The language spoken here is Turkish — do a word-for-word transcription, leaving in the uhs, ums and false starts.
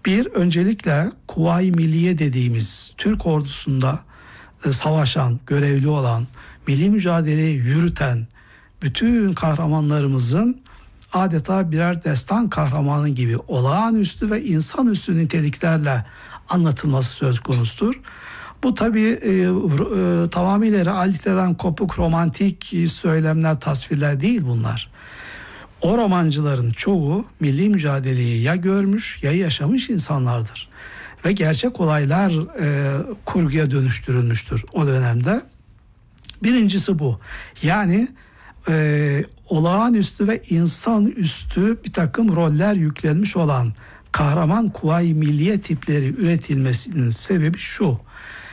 Bir, öncelikle Kuvayi Milliye dediğimiz Türk ordusunda e, savaşan, görevli olan, milli mücadeleyi yürüten bütün kahramanlarımızın adeta birer destan kahramanı gibi olağanüstü ve insanüstü niteliklerle anlatılması söz konusudur. Bu tabii e, e, tamamıyla realiteden kopuk romantik söylemler, tasvirler değil bunlar. O romancıların çoğu milli mücadeleyi ya görmüş ya yaşamış insanlardır. Ve gerçek olaylar e, kurguya dönüştürülmüştür o dönemde. Birincisi bu. Yani e, olağanüstü ve insanüstü bir takım roller yüklenmiş olan kahraman Kuvayi Milliye tipleri üretilmesinin sebebi şu.